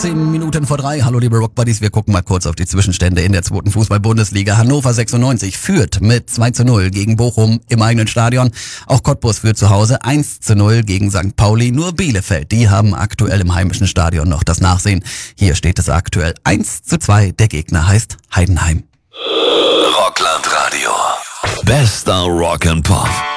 18 Minuten vor 3. Hallo liebe Rockbuddies, wir gucken mal kurz auf die Zwischenstände in der 2. Fußball-Bundesliga. Hannover 96 führt mit 2:0 gegen Bochum im eigenen Stadion. Auch Cottbus führt zu Hause 1:0 gegen St. Pauli. Nur Bielefeld, die haben aktuell im heimischen Stadion noch das Nachsehen. Hier steht es aktuell 1:2. Der Gegner heißt Heidenheim. Rockland Radio. Bester Rock and Pop.